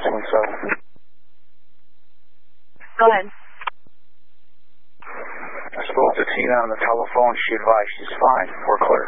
617. Go ahead. I spoke to Tina on the telephone. She advised she's fine. We're clear.